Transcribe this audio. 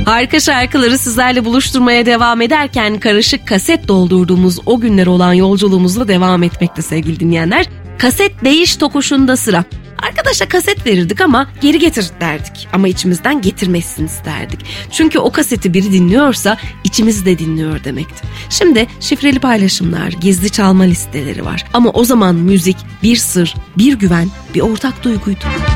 Harika şarkıları sizlerle buluşturmaya devam ederken karışık kaset doldurduğumuz o günler olan yolculuğumuzla devam etmekte sevgili dinleyenler. Kaset değiş tokuşunda sıra. Arkadaşa kaset verirdik ama geri getir derdik. Ama içimizden getirmezsiniz derdik. Çünkü o kaseti biri dinliyorsa içimizi de dinliyor demekti. Şimdi şifreli paylaşımlar, gizli çalma listeleri var. Ama o zaman müzik bir sır, bir güven, bir ortak duyguydu.